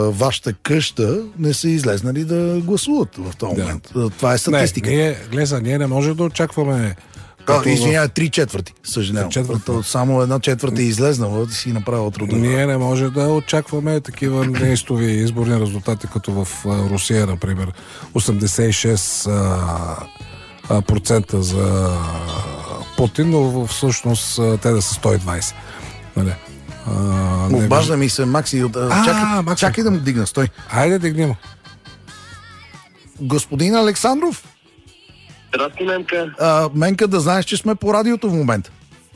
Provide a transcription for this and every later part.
вашата къща не са излезнали да гласуват в този момент. Това е статистика. Ние не можем да очакваме... Извинявай, 3/4, съжалявам. Само 1/4 е излезнала да си направила труда. Ние не може да очакваме такива неистови изборни резултати, като в Русия, например. 86% за Путин, но всъщност те да са 120. Нали? Обажда ми се Макси. Чакай да му дигна, стой. Хайде, дигни му. Господин Александров? Здрасти, Менка. Менка, да знаеш, че сме по радиото в момента.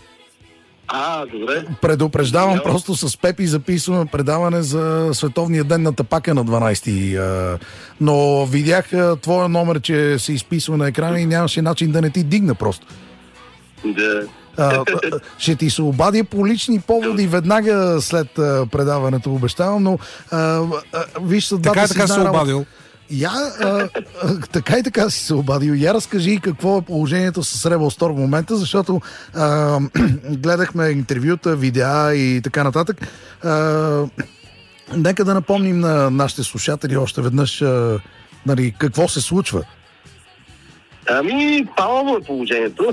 Добре. Предупреждавам, просто с Пепи записваме предаване за Световния ден на тапака на 12-ти. Но видях твоя номер, че се изписва на екрана и нямаше начин да не ти дигна просто. Да. Ще ти се обадя по лични поводи веднага след предаването, обещавам, но виж съдбата си. Така се обадил. Така и така си се обадил. Я разкажи какво е положението с Rebel Store в момента, защото гледахме интервюта, видеа и така нататък. Нека да напомним на нашите слушатели още веднъж какво се случва. Палаво е положението.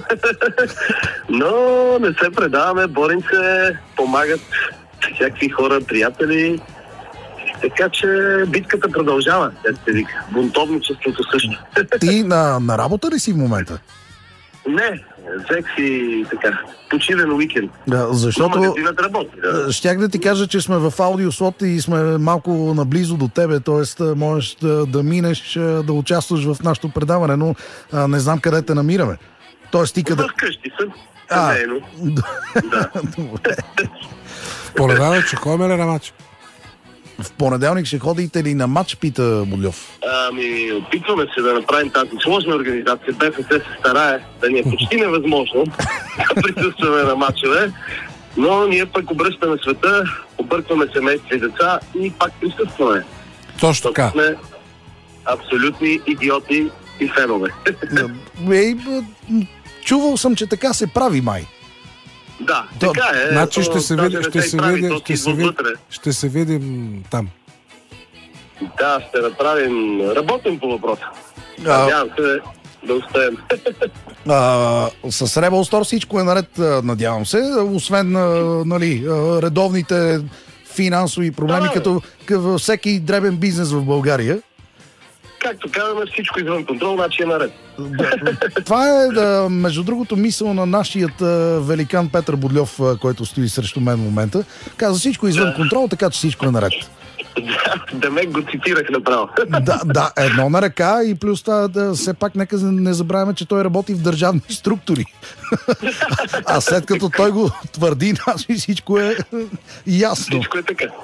Но не се предаваме, борим се, помагат всякакви хора, приятели. Така че битката продължава, се вика. Бунтовничеството също. Ти на работа ли си в момента? Не, взех си така, почивен уикенд. Защото магазинът работи. щях да ти кажа, че сме в аудиослот и сме малко наблизо до тебе, т.е. можеш да минеш, да участваш в нашото предаване, но не знам къде те намираме. Тоест ти къде... Вкъщи съм. Да. Понеделник ще ходим ли на матч? В понеделник ще ходите ли на матч, пита Бодльов? Опитваме се да направим тази сложна организация. БФС се старае да ни е почти невъзможно да присъстваме на матчове, но ние пък обръщаме света, объркваме семейства и деца и пак присъстваме. Точно така. Сме абсолютни идиоти и фенове. Чувал съм, че така се прави, май. Да, така е. Значи ще се видим там. Да, ще направим. Работим по въпроса. Надявам се да успеем. С Rebel Store всичко е наред, надявам се, освен редовните финансови проблеми, като всеки дребен бизнес в България. Както казваме, всичко извън контрол, значи е наред. Това е, между другото, мисъл на нашият великан Петър Бодльов, който стои срещу мен в момента. Каза, всичко извън контрол, така че всичко е наред. Да ме го цитирах направо. Да, едно на ръка и плюс това, все пак нека не забравяме, че той работи в държавни структури. А след като той го твърди, значи всичко е ясно. Всичко е така.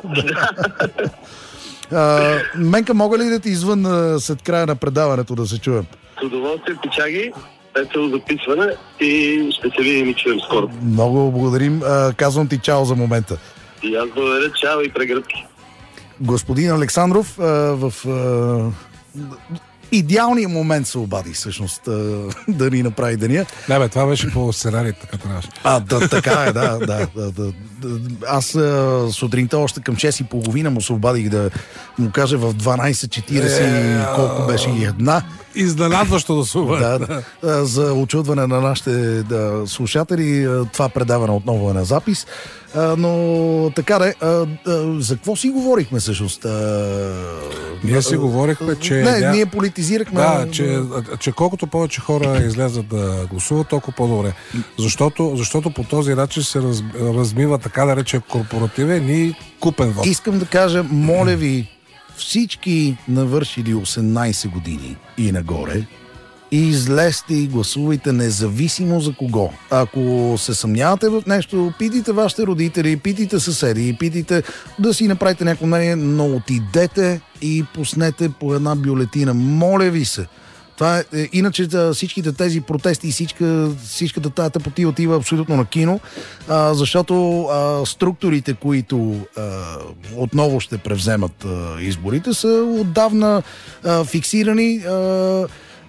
Менка, мога ли да ти извън след края на предаването да се чуем? С удоволствие, пичаги, весело записване и ще се видим и чуем скоро. Много благодарим. Казвам ти чао за момента. И аз благодаря, чао и прегръдки. Господин Александров, в идеалния момент се обади всъщност да ни направи деня. Да, това беше по сценарий, така трябваше. Така е, да. Аз сутринта още към 6:30 му се обадих да му кажа в 12:40 колко беше и една. Изненадващо да се обади. За очудване на нашите слушатели, това предаване отново е на запис. Но така за какво си говорихме всъщност? Ние си говорихме, че... ние политизирахме... че колкото повече хора излязат да гласуват, толкова по-добре. Защото по този начин се размива така да рече корпоративен и купен вот. Искам да кажа, моля ви, всички навършили 18 години и нагоре, излезте и гласувайте независимо за кого. Ако се съмнявате в нещо, питайте вашите родители, питайте съседи, питайте да си направите някакво мнение, но отидете и пуснете по една бюлетина. Моля ви се. Това е, иначе всичките тези протести и всичката тази тъпотия отива абсолютно на кино, защото структурите, които отново ще превземат изборите, са отдавна фиксирани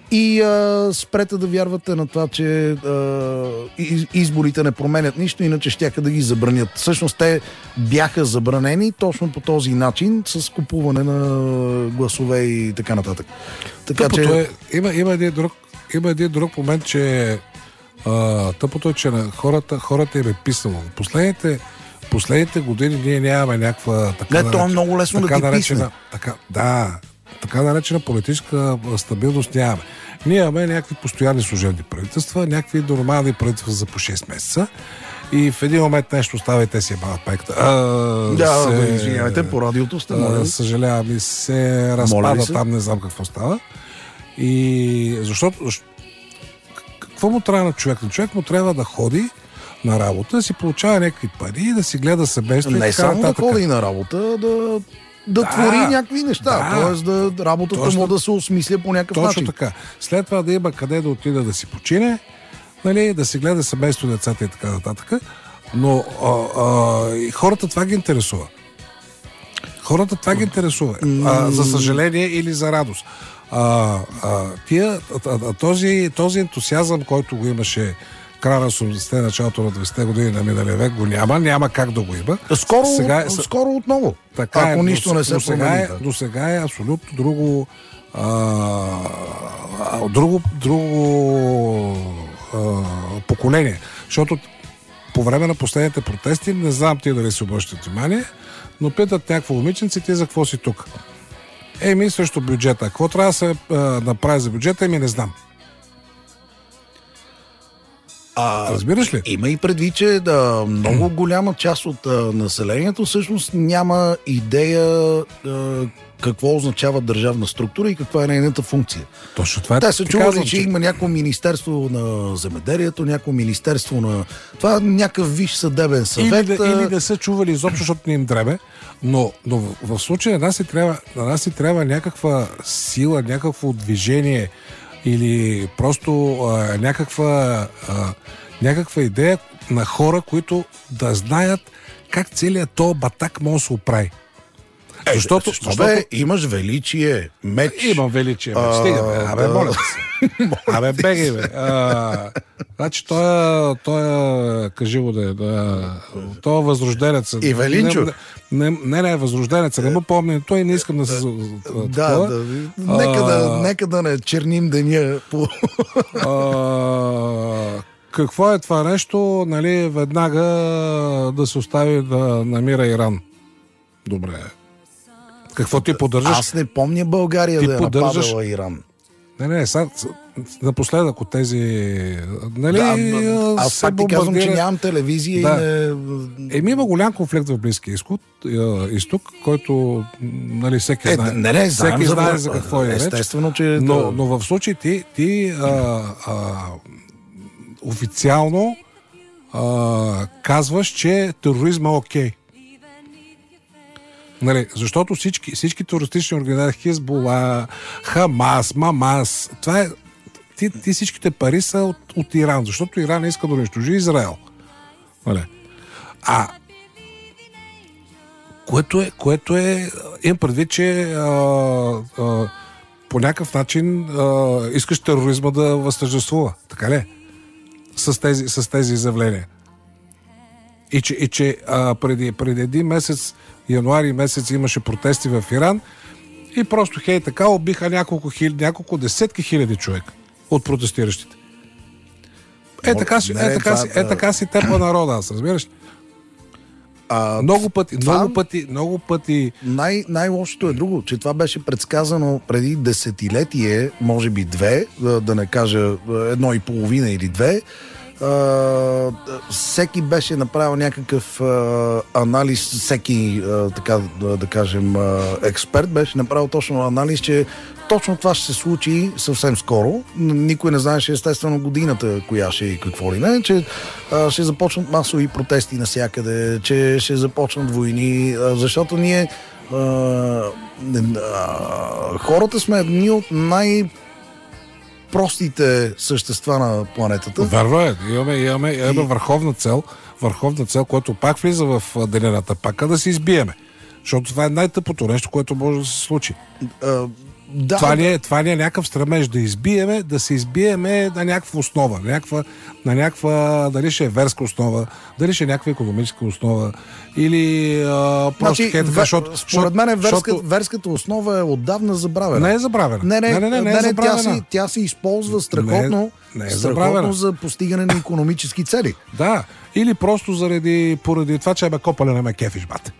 И спрете да вярвате на това, че изборите не променят нищо, иначе щяха да ги забранят. Всъщност те бяха забранени точно по този начин, с купуване на гласове и така нататък. Така че... Има един друг момент, че тъпото е, че на хората им е писало. Последните години ние нямаме някаква то е много лесно да ти писне. Така наречена политическа стабилност нямаме. Ние имаме някакви постоянни служебни правителства, някакви нормални правителства за по 6 месеца и в един момент нещо става и те си бават пекта. Извинявайте, по радиото сте. Съжалявам и се разпада там, не знам какво става. И защото какво му трябва на човек? На човек му трябва да ходи на работа, да си получава някакви пари, да си гледа семейство. Не само да ходи на работа, да твори някакви неща. Тоест работата му да се осмисля по някакъв начин. Точно така. След това да има къде да отида да си почине, нали, да си гледа семейство, децата и така нататък. Но и хората това ги интересува. За съжаление или за радост. Този ентусиазъм, който го имаше края на 80-те, началото на 20-те години на миналия век, го няма как да го има. Скоро отново, ако нищо не се промени. До сега е абсолютно друго поколение. Защото по време на последните протести, не знам ти дали си обръщат внимание, но питат някакво момиченце, ти за какво си тук? Срещу бюджета. Какво трябва да се направи за бюджета? Не знам. Разбираш ли? Има и предвид, че много голяма част от населението всъщност няма идея какво означава държавна структура и каква е нейната функция. Точно това е. Те са чували, че има някакво министерство на земеделието, някакво министерство на... Това някакъв висш съдебен съвет. Или да са чували изобщо, защото не им дребе. Но в случая на нас си трябва някаква сила, някакво движение или просто някаква идея на хора, които да знаят как целият този батак може да се оправи. Защото имаш величие, меч. Имам величие, меч. Стига, бе. Моля се. Бегай, бе. Значи той кажи го той е възрожденец. И Велинчо. Не, възрожденец. Не му помня. Той не искам да се... Нека да не черним деня по... Какво е това нещо? Нали, веднага да се остави да намира Иран. Добре. Какво ти поддържаш? Аз не помня България да е нападала Иран. Не, напоследък от тези... Нали, аз пак ти казвам, че нямам телевизия и не... Има голям конфликт в Близкия изток, който нали, всеки знае. Всеки знае за какво е реч. Естествено, че... Но в случай ти официално казваш, че тероризма е окей. Нали, защото всички терористични организации, Хизбула, Хамас, Мамас, това е... Ти всичките пари са от Иран, защото Иран иска да унищожи Израел. Нали? Което е... Имам предвид, че по някакъв начин искаш тероризма да възтържествува. Така ли? С тези изявления. И че преди един месец, януари месец, имаше протести в Иран и просто така убиха няколко десетки хиляди човека от протестиращите. Така си тепа народа, аз разбираш. Много пъти. Най-лошото е друго, че това беше предсказано преди десетилетие, може би 2, да не кажа 1,5 или 2. Всеки беше направил някакъв анализ, всеки, така да кажем, експерт беше направил точно анализ, че точно това ще се случи съвсем скоро. Никой не знаеше естествено годината, коя ще и какво ли не, че ще започнат масови протести навсякъде, че ще започнат войни, защото ние хората сме едни от простите същества на планетата. Вярно е. Имаме върховна цел, която пак влиза в делената пака, да се избиеме. Защото това е най-тъпото нещо, което може да се случи. Да. Това не е някакъв стремеж да се избиеме на някаква основа, на някаква, дали ще е верска основа, дали ще е някаква икономическа основа, или просто според мен верската основа е отдавна забравена. Не е забравена. Не, тя се използва страхотно, страхотно за постигане на икономически цели. Да, или просто поради това, че копале не ме кефиш, бате.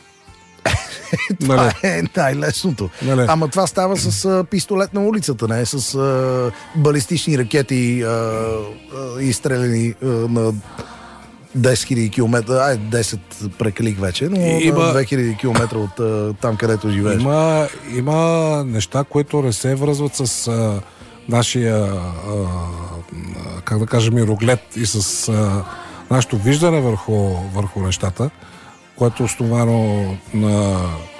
Това е най-лесното. Ама това става с пистолет на улицата, не с балистични ракети изстреляни на 10 000 км. 10 прекалих вече, но на 2000 км от там, където живееш. Има неща, които не се връзват с нашия как да кажем, мироглед и с нашето виждане върху нещата, което е основано на,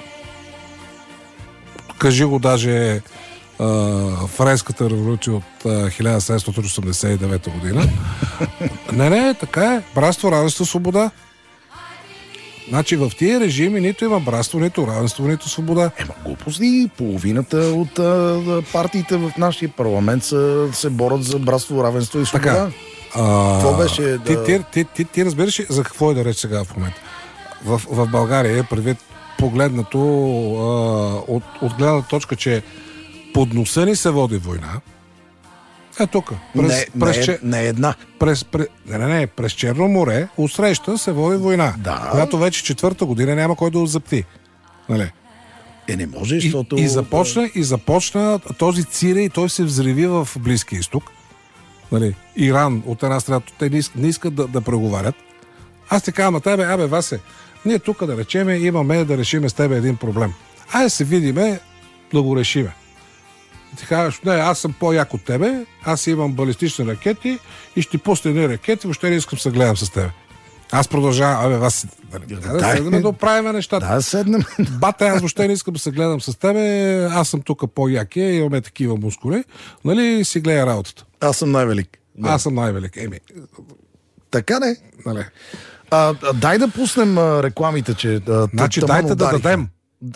кажи го, даже Френската революция от 1789 година. Не, така е. Братство, равенство, свобода. Значи в тия режими нито има братство, нито равенство, нито свобода. Глупости. Половината от партиите в нашия парламент се борят за братство, равенство и свобода. Това беше... Ти разбираш за какво е да реч сега в момента? В България, предвид погледнато от гледна точка, че под носа ни се води война. Тук. Не една. През Черно море отсреща се води война. Да. Която вече 4-та година няма кой да озапти. Нали? Не може, защото... И започна този цирей и той се взриви в Близкия изток. Нали? Иран от една страна, те не искат да преговарят. Аз ти казвам на тебе, Васе, ние тук да речеме, имаме да решиме с тебе един проблем. Айде се видиме да го решиме. Ти казваш, не, аз съм по-як от тебе, аз имам балистични ракети и ще пусна едни ракети, въобще не искам да се гледам с тебе. Аз продължавам, Васе, да седнем да оправим нещата. Да, седнем. Бате, аз въобще не искам да се гледам с тебе, аз съм тук по-якия, имаме такива мускули, нали, си гледа работата. Аз съм най-велик. Да. Аз съм най-велик. Така не? Нали. Дай да пуснем рекламите, че... Значи дайте да дадем.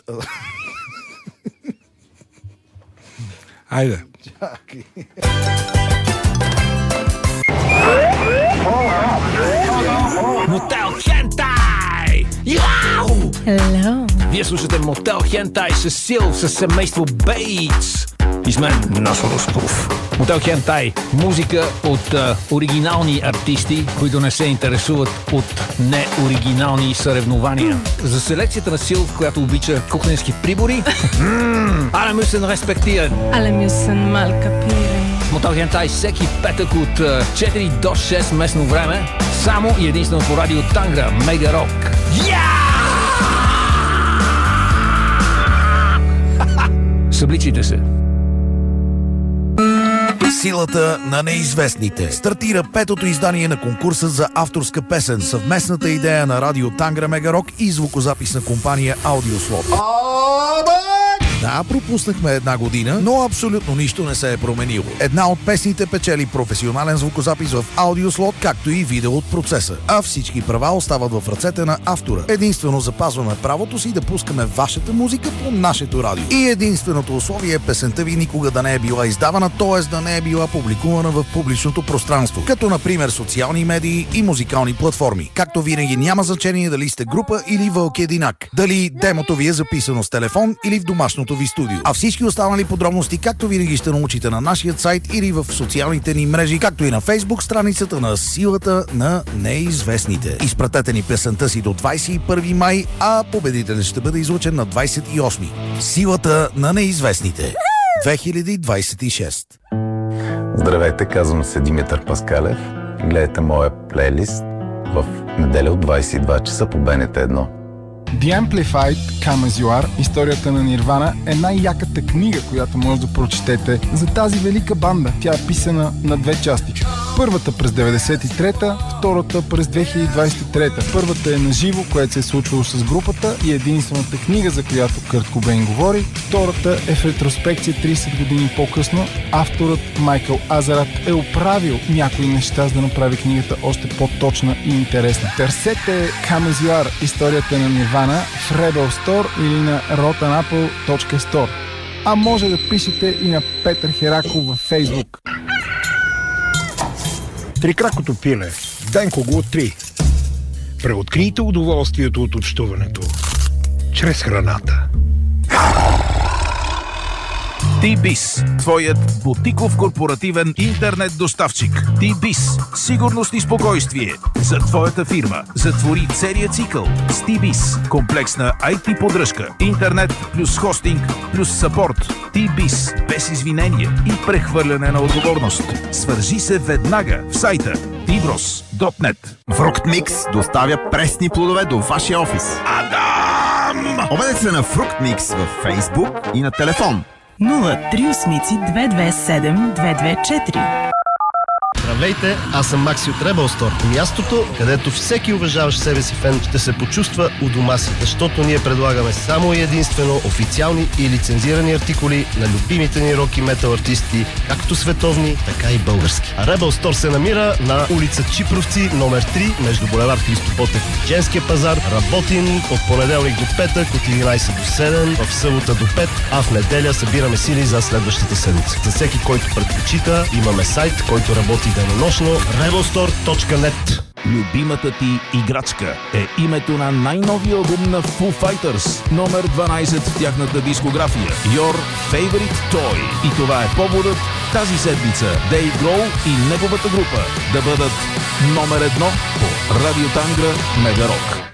Айде. Мотел Хентай! Яу! Hello. Вие слушате Мотел Хентай с Сил, с семейство Бейтс. И с мен Насо Русков. Мотел Хентай. Музика от оригинални артисти, които не се интересуват от неоригинални съревнования. За селекцията на Сил, която обича кухненски прибори. Alle müssen respektieren. Alle müssen mal kapieren. Мотел Хентай всеки петък от 4 до 6 местно време. Само и единствено по радио Тангра, Мега Рок. Събличите се. Силата на неизвестните. Стартира 5-то издание на конкурса за авторска песен, съвместната идея на радио Тангра, Мега Рок и звукозаписна компания Аудиослот. Да, пропуснахме една година, но абсолютно нищо не се е променило. Една от песните печели професионален звукозапис в Аудиослот, както и видео от процеса. А всички права остават в ръцете на автора. Единствено запазваме правото си да пускаме вашата музика по нашето радио. И единственото условие е песента ви никога да не е била издавана, т.е. да не е била публикувана в публичното пространство, като например социални медии и музикални платформи. Както винаги няма значение дали сте група или вълк единак, дали демото ви е записано с телефон или в домашното ви студио. А всички останали подробности, както винаги, ще научите на нашия сайт или в социалните ни мрежи, както и на Фейсбук страницата на Силата на неизвестните. Изпратете ни песента си до 21 май, а победителят ще бъде излучен на 28. Силата на неизвестните. 2026. Здравейте, казвам се Димитър Паскалев. Гледайте моя плейлист в неделя от 22 часа по БНТ 1. The Amplified Come As You Are, историята на Нирвана, е най-яката книга, която може да прочетете за тази велика банда. Тя е писана на две части. Първата през 93-та, втората през 2023-та. Първата е на живо, което се е случвало с групата и единствената книга, за която Кърт Кобейн говори. Втората е в ретроспекция 30 години по-късно. Авторът Майкъл Азарат е оправил някои неща, за да направи книгата още по-точна и интересна. Търсете Come As You Are, историята на Нирвана Nirvana в Rebel Store или на rotanapple.store. А може да пишете и на Петър Хераков във Facebook. Трикракото пиле. Денко го откри. Преоткрийте удоволствието от общуването чрез храната. T-Biz, твоят бутиков корпоративен интернет доставчик. T-Biz, сигурност и спокойствие за твоята фирма. Затвори целия цикъл с T-Biz. Комплексна IT поддръжка, интернет плюс хостинг плюс съпорт. T-Biz, без извинение и прехвърляне на отговорност. Свържи се веднага в сайта tbros.net. Fructmix доставя пресни плодове до вашия офис. Адам! Обадете се на Fructmix във Facebook и на телефон 038 227 224. Здравейте, аз съм Макси от Rebel Store. Мястото, където всеки уважаващ себе си фен ще се почувства у дома си, защото ние предлагаме само и единствено официални и лицензирани артикули на любимите ни рок и метал артисти, както световни, така и български. А Rebel Store се намира на улица Чипровци, номер 3, между булевард Христо Ботев и Женския пазар. Работим от понеделник до петък, от 11 до 7, в събота до 5, а в неделя събираме сили за следващата седмица. За всеки, който предпочита, имаме сайт, който работи денонощно, rebelstore.net. Любимата ти играчка е името на най-новия албум на Foo Fighters, номер 12 в тяхната дискография, Your Favorite Toy. И това е поводът тази седмица Дейв Гроул и неговата група да бъдат номер 1 по Радио Тангра Мега Рок.